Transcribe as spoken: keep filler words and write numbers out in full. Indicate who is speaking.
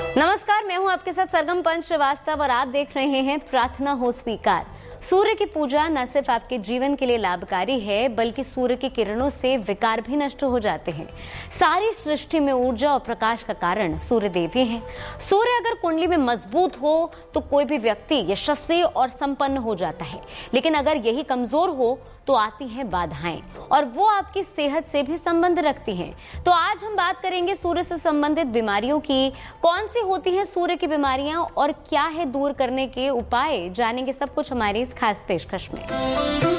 Speaker 1: नमस्कार, मैं हूं आपके साथ सरगम पंच श्रीवास्तव और आप देख रहे हैं प्रार्थना हो स्वीकार। सूर्य की पूजा न सिर्फ आपके जीवन के लिए लाभकारी है, बल्कि सूर्य की किरणों से विकार भी नष्ट हो जाते हैं। सारी सृष्टि में ऊर्जा और प्रकाश का कारण सूर्य देव ही हैं। सूर्य अगर कुंडली में मजबूत हो तो कोई भी व्यक्ति यशस्वी और संपन्न हो जाता है, लेकिन अगर यही कमजोर हो तो आती हैं बाधाएं, और वो आपकी सेहत से भी संबंध रखती हैं। तो आज हम बात करेंगे सूर्य से संबंधित बीमारियों की। कौन सी होती हैं सूर्य की बीमारियां और क्या है दूर करने के उपाय, जानेंगे सब कुछ हमारी इस खास पेशकश में।